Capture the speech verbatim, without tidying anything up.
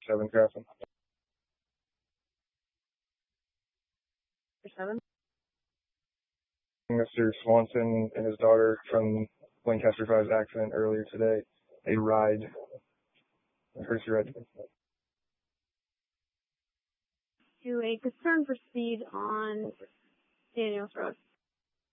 seven Crafton. Seven. Mister Swanson and his daughter from Lancaster Five's accident earlier today. A ride. A courtesy ride. To a concern for speed on Daniels Road.